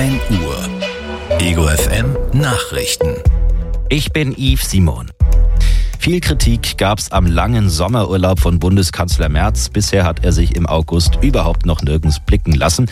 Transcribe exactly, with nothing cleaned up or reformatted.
ein Uhr. Ego F M Nachrichten. Ich bin Yves Simon. Viel Kritik gab's am langen Sommerurlaub von Bundeskanzler Merz. Bisher hat er sich im August überhaupt noch nirgends blicken lassen.